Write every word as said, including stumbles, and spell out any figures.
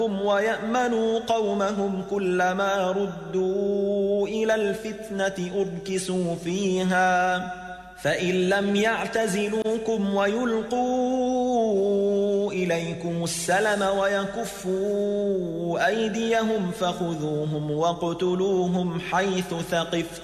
ويأمنوا قومهم كلما ردوا إلى الفتنة أركسوا فيها فإن لم يعتزلوكم ويلقوا إليكم السلم ويكفوا أيديهم فخذوهم واقتلوهم حيث ثقفتم